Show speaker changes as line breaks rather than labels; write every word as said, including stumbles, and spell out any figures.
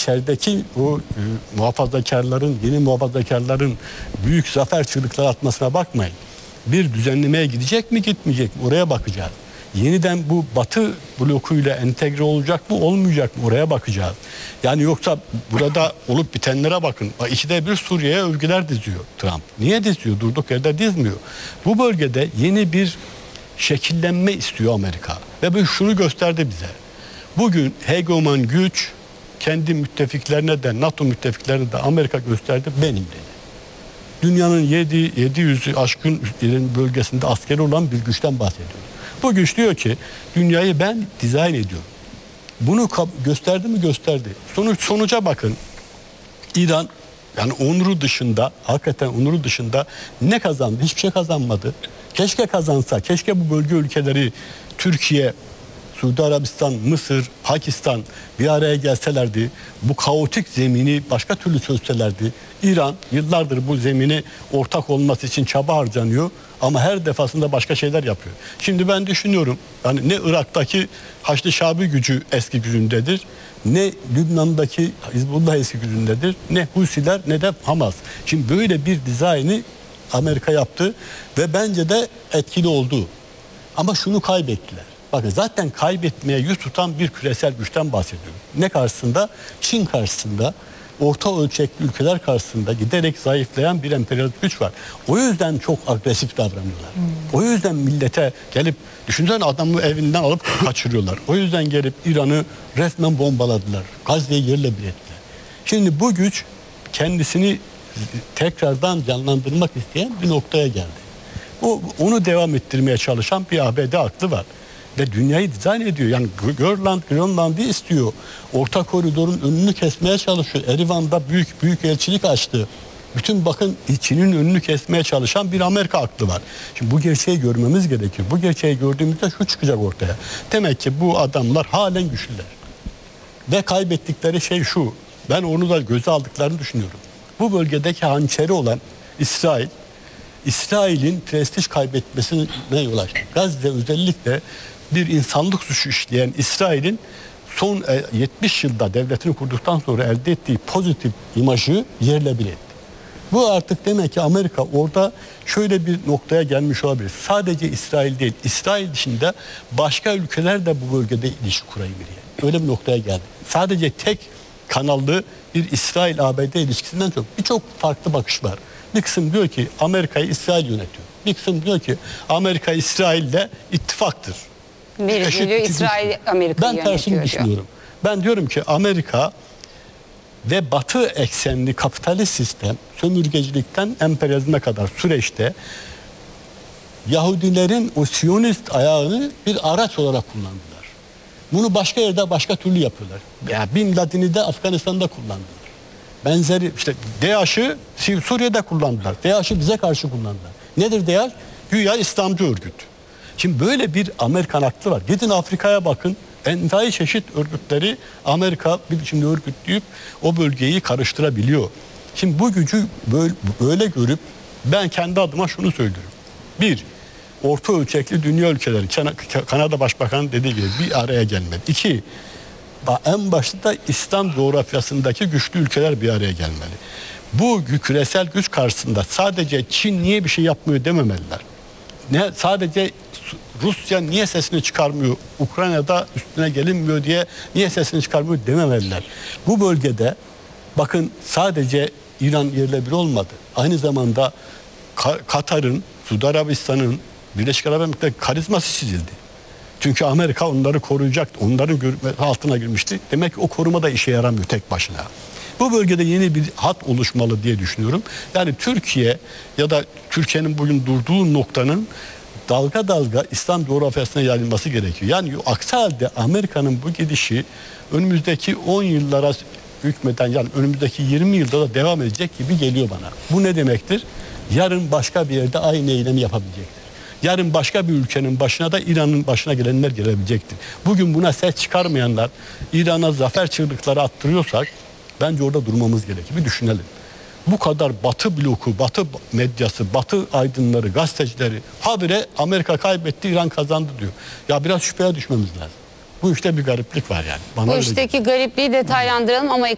içerideki o e, muhafazakarların, yeni muhafazakarların büyük zafer çığlıkları atmasına bakmayın. Bir düzenlemeye gidecek mi, gitmeyecek mi? Oraya bakacağız. Yeniden bu Batı blokuyla entegre olacak mı, olmayacak mı? Oraya bakacağız. Yani yoksa burada olup bitenlere bakın. İkide bir Suriye'ye övgüler diziyor Trump. Niye diziyor? Durduk yerde dizmiyor. Bu bölgede yeni bir şekillenme istiyor Amerika. Ve bu şunu gösterdi bize. Bugün hegemon güç kendi müttefiklerine de, NATO müttefiklerine de Amerika gösterdi, benim dedi. Dünyanın yedi yüzü aşkın bölgesinde askeri olan bir güçten bahsediyoruz. Bu güç diyor ki dünyayı ben dizayn ediyorum. Bunu gösterdi mi? Gösterdi. Sonuç sonuca bakın. İran yani onuru dışında, hakikaten onuru dışında ne kazandı? Hiçbir şey kazanmadı. Keşke kazansa, keşke bu bölge ülkeleri Türkiye, Suudi Arabistan, Mısır, Pakistan bir araya gelselerdi, bu kaotik zemini başka türlü çözselerdi. İran yıllardır bu zemini ortak olması için çaba harcanıyor ama her defasında başka şeyler yapıyor. Şimdi ben düşünüyorum, yani ne Irak'taki Haçlı Şabi gücü eski gücündedir, ne Lübnan'daki Hizbullah eski gücündedir, ne Husiler ne de Hamas. Şimdi böyle bir dizaynı Amerika yaptı ve bence de etkili oldu. Ama şunu kaybettiler. Bakın zaten kaybetmeye yüz tutan bir küresel güçten bahsediyorum. Ne karşısında? Çin karşısında, orta ölçekli ülkeler karşısında giderek zayıflayan bir emperyalist güç var. O yüzden çok agresif davranıyorlar. Hmm. O yüzden millete gelip, düşünsene adamı evinden alıp kaçırıyorlar. O yüzden gelip İran'ı resmen bombaladılar. Gazze'yi yerle bir ettiler. Şimdi bu güç kendisini tekrardan canlandırmak isteyen bir noktaya geldi. O, onu devam ettirmeye çalışan bir A B D aklı var. Ve dünyayı dizayn ediyor. Yani Grönland, Grönland'ı istiyor. Orta koridorun önünü kesmeye çalışıyor. Erivan'da büyük büyük elçilik açtı. Bütün bakın Çin'in önünü kesmeye çalışan bir Amerika aklı var. Şimdi bu gerçeği görmemiz gerekiyor. Bu gerçeği gördüğümüzde şu çıkacak ortaya. Demek ki bu adamlar halen güçlüler. Ve kaybettikleri şey şu. Ben onu da göze aldıklarını düşünüyorum. Bu bölgedeki hançeri olan İsrail, İsrail'in prestij kaybetmesine yol açtı. Gazze özellikle bir insanlık suçu işleyen İsrail'in son yetmiş yılda devletini kurduktan sonra elde ettiği pozitif imajı yerle bir etti. Bu artık demek ki Amerika orada şöyle bir noktaya gelmiş olabilir. Sadece İsrail değil, İsrail dışında başka ülkeler de bu bölgede ilişki kurabilir. Yani. Öyle bir noktaya geldi. Sadece tek kanallı bir İsrail-A B D ilişkisinden çok birçok farklı bakış var. Bir kısım diyor ki Amerika'yı İsrail yönetiyor. Bir kısım diyor ki Amerika İsrail'le ittifaktır.
Biri diyor İsrail Amerika'yı
yönetiyor. Ben tersini düşünüyorum. Ben diyorum ki Amerika ve Batı eksenli kapitalist sistem sömürgecilikten emperyalizme kadar süreçte Yahudilerin o Siyonist ayağını bir araç olarak kullandılar. Bunu başka yerde başka türlü yapıyorlar. Yani Bin Laden'i de Afganistan'da kullandılar. Benzeri işte DAEŞ'ı Suriye'de kullandılar. DAEŞ'ı bize karşı kullandılar. Nedir DAEŞ? Güya İslamcı örgüt. Şimdi böyle bir Amerikan aklı var. Gidin Afrika'ya bakın. Envai çeşit örgütleri Amerika bir biçimde örgütleyip o bölgeyi karıştırabiliyor. Şimdi bu gücü böyle, böyle görüp ben kendi adıma şunu söylüyorum. Bir, orta ölçekli dünya ülkeleri, Kanada Başbakanı dediği gibi bir araya gelmedi. İki, en başta da İslam coğrafyasındaki güçlü ülkeler bir araya gelmeli. Bu küresel güç karşısında sadece Çin niye bir şey yapmıyor dememeliler. Ne sadece Rusya niye sesini çıkarmıyor, Ukrayna'da üstüne gelinmiyor diye niye sesini çıkarmıyor dememeliler. Bu bölgede bakın sadece İran yerle bir olmadı. Aynı zamanda Katar'ın, Suudi Arabistan'ın, Birleşik Arap Emirlikleri'nin karizması çizildi. Çünkü Amerika onları koruyacaktı. Onların altına girmişti. Demek ki o koruma da işe yaramıyor tek başına. Bu bölgede yeni bir hat oluşmalı diye düşünüyorum. Yani Türkiye ya da Türkiye'nin bugün durduğu noktanın dalga dalga İslam coğrafyasına yayılması gerekiyor. Yani aksi halde Amerika'nın bu gidişi önümüzdeki on yıllara hükmeden, yani önümüzdeki yirmi yılda da devam edecek gibi geliyor bana. Bu ne demektir? Yarın başka bir yerde aynı eylemi yapabilecektir. Yarın başka bir ülkenin başına da İran'ın başına gelenler gelebilecektir. Bugün buna ses çıkarmayanlar, İran'a zafer çığlıkları attırıyorsak bence orada durmamız gerekir. Bir düşünelim. Bu kadar Batı bloku, Batı medyası, Batı aydınları, gazetecileri habire Amerika kaybetti, İran kazandı diyor. Ya biraz şüpheye düşmemiz lazım. Bu işte bir gariplik var yani. Bana
Bu işteki garipliği detaylandıralım ama